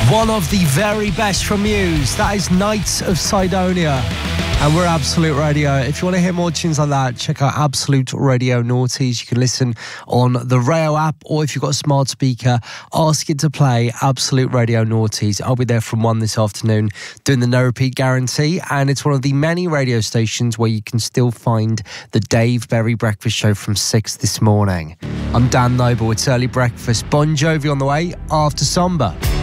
One of the very best from Muse. That is Knights of Sidonia. And we're Absolute Radio. If you want to hear more tunes like that, check out Absolute Radio Noughties. You can listen on the Rayo app, or if you've got a smart speaker, ask it to play Absolute Radio Noughties. I'll be there from 1 this afternoon doing the no repeat guarantee. And it's one of the many radio stations where you can still find the Dave Berry Breakfast Show from 6 this morning. I'm Dan Noble. It's early breakfast. Bon Jovi on the way after Samba.